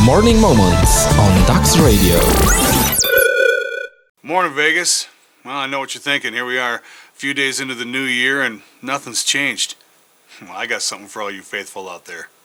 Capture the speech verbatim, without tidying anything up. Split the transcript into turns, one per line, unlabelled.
Morning Moments on Ducks Radio.
Morning, Vegas. Well, I know what you're thinking. Here we are, a few days into the new year, and nothing's changed. Well, I got something for all you faithful out there.